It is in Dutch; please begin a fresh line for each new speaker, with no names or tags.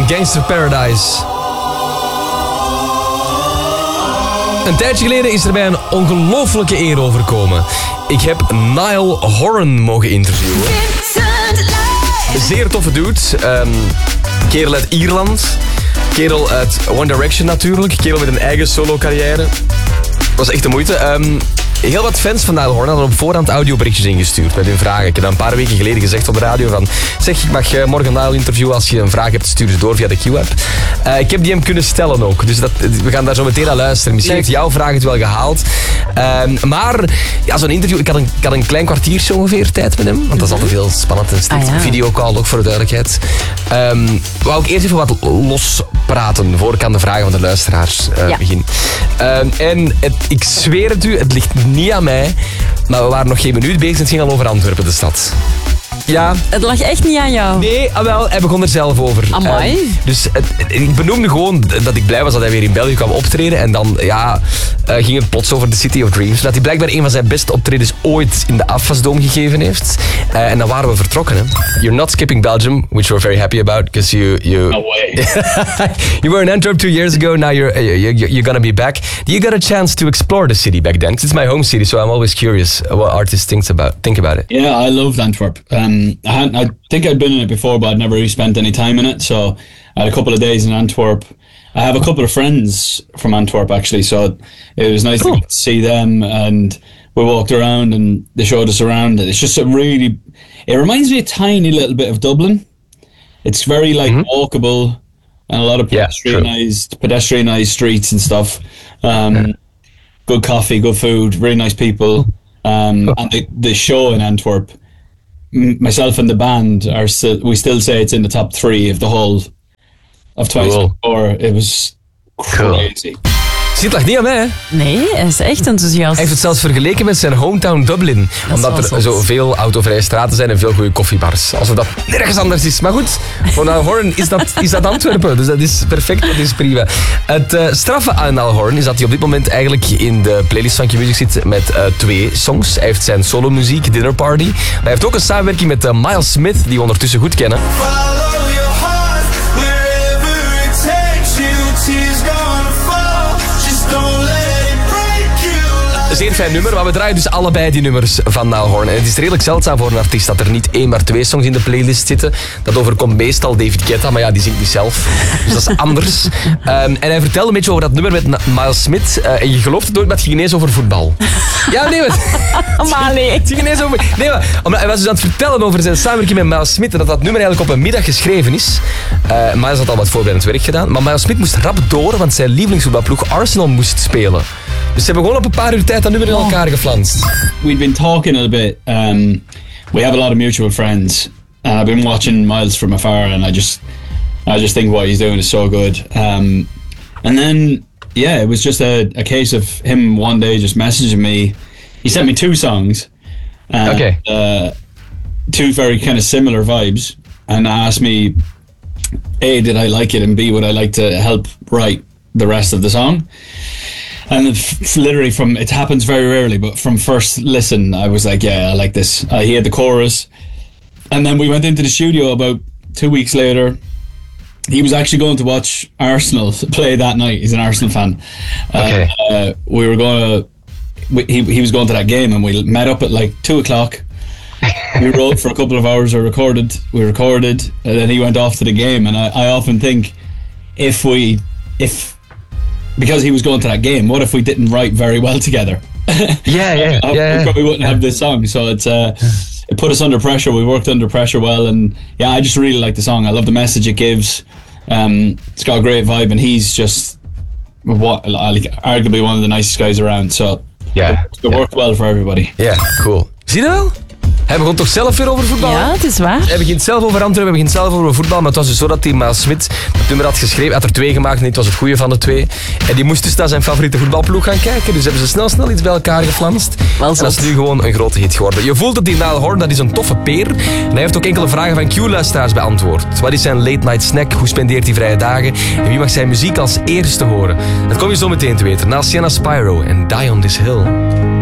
en Gangster Paradise. Een tijdje geleden is er mij een ongelofelijke eer overkomen. Ik heb Niall Horan mogen interviewen. Zeer toffe dude. Kerel uit Ierland. Kerel uit One Direction natuurlijk. Kerel met een eigen solo-carrière. Dat was echt de moeite. Heel wat fans van Niall Horan hadden op voorhand audioberichtjes ingestuurd met hun vragen. Ik heb dat een paar weken geleden gezegd op de radio van... Zeg, ik mag morgen Niall interviewen. Als je een vraag hebt, stuur ze door via de Q-app. Ik heb die hem kunnen stellen ook. Dus we gaan daar zo meteen naar luisteren. Misschien heeft jouw vraag het wel gehaald. Maar ja, zo'n interview... Ik had een klein kwartiertje ongeveer tijd met hem. Want dat is altijd heel spannend en stipt. Videocall ook voor de duidelijkheid. Wou ik eerst even wat lospraten voor ik aan de vragen van de luisteraars begin. Ik zweer het u, het ligt niet aan mij, maar we waren nog geen minuut bezig en het ging al over Antwerpen, de stad. Ja. Het lag echt niet aan jou? Nee, wel, hij begon er zelf over. Amai. Dus ik benoemde gewoon dat ik blij was dat hij weer in België kwam optreden. En dan ging het plots over The City of Dreams. Dat hij blijkbaar een van zijn beste optredens ooit in de Afasdome gegeven heeft. En dan waren we vertrokken. Hè. You're not skipping Belgium, which we're very happy about. Because you
No way.
You were in Antwerp 2 years ago, now you're gonna be back. You got a chance to explore the city back then. Because it's my home city, so I'm always curious what artists think about it.
Yeah, I loved Antwerp. I think I'd been in it before, but I'd never really spent any time in it. So I had a couple of days in Antwerp. I have a couple of friends from Antwerp, actually, so it was nice to see them. And we walked around and they showed us around. It's just it reminds me a tiny little bit of Dublin. It's very walkable and a lot of pedestrianized streets and stuff. Good coffee, good food, really nice people. And the show in Antwerp, myself and the band we still say it's in the top 3 of the whole of 2024. It was crazy.
Het lag niet aan mij, hè?
Nee, hij is echt enthousiast.
Hij heeft het zelfs vergeleken met zijn hometown Dublin. Omdat er zoveel autovrije straten zijn en veel goede koffiebars. Alsof dat nergens anders is. Maar goed, voor Niall Horan is dat Antwerpen. Dus dat is perfect, dat is prima. Het straffe aan Niall Horan is dat hij op dit moment eigenlijk in de playlist van Q-Music zit met 2 songs. Hij heeft zijn solo-muziek, Dinner Party. Maar hij heeft ook een samenwerking met Miles Smith, die we ondertussen goed kennen. Zeer fijn nummer, maar we draaien dus allebei die nummers van Niall Horan. En het is redelijk zeldzaam voor een artiest dat er niet 1, maar 2 songs in de playlist zitten. Dat overkomt meestal David Guetta, maar ja, die zingt niet zelf. Dus dat is anders. En hij vertelde een beetje over dat nummer met Miles Smith. En je gelooft het nooit, maar het ging ineens over voetbal. Ja, nee,
maar nee.
Het ging ineens over... Nee, maar omdat hij was dus aan het vertellen over zijn samenwerking met Miles Smith. En dat nummer eigenlijk op een middag geschreven is. Miles had al wat voorbereidend werk gedaan. Maar Miles Smith moest rap door, want zijn lievelingsvoetbalploeg Arsenal moest spelen. Dus ze hebben gewoon op een paar uur tijd dat nummer in elkaar geflanst.
We'd been talking a bit. We have a lot of mutual friends. And I've been watching Miles from afar, and I just think what he's doing is so good. And then, it was just a case of him one day just messaging me. He sent me 2 songs. 2 very kind of similar vibes. And asked me, A, did I like it? And B, would I like to help write the rest of the song? And literally it happens very rarely, but from first listen, I was like, yeah, I like this. I heard the chorus. And then we went into the studio about 2 weeks later. He was actually going to watch Arsenal play that night. He's an Arsenal fan. We were going to... He was going to that game, and we met up at like 2 o'clock. We wrote for a couple of hours. We recorded, and then he went off to the game. And I often think, because he was going to that game, what if we didn't write very well together?
We
probably wouldn't have this song. So it put us under pressure. We worked under pressure well, and I just really like the song. I love the message it gives. It's got a great vibe, and he's just arguably one of the nicest guys around. So it worked well for everybody.
Yeah, cool. Zie je wel? Hij begon toch zelf weer over voetbal?
Ja, het is waar.
Hij begint zelf over Antwerpen, hij begint zelf over voetbal. Maar het was dus zo dat die Miles Smith het nummer had geschreven. Hij had er 2 gemaakt en dit was het goede van de 2. En die moest dus naar zijn favoriete voetbalploeg gaan kijken. Dus hebben ze snel iets bij elkaar geflanst. En dat is nu gewoon een grote hit geworden. Je voelt dat die Niall Horan, dat is een toffe peer. En hij heeft ook enkele vragen van Q-luisteraars beantwoord. Wat is zijn late night snack? Hoe spendeert hij vrije dagen? En wie mag zijn muziek als eerste horen? Dat kom je zo meteen te weten. Na Sienna Spyro en Die on This Hill.